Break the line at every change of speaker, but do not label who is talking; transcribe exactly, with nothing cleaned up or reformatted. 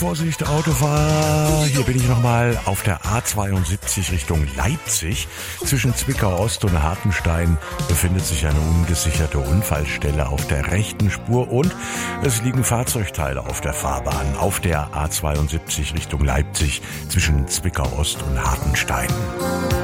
Vorsicht, Autofahrer. Hier bin ich nochmal auf der A zweiundsiebzig Richtung Leipzig. Zwischen Zwickau Ost und Hartenstein befindet sich eine ungesicherte Unfallstelle auf der rechten Spur und es liegen Fahrzeugteile auf der Fahrbahn auf der A zweiundsiebzig Richtung Leipzig zwischen Zwickau Ost und Hartenstein.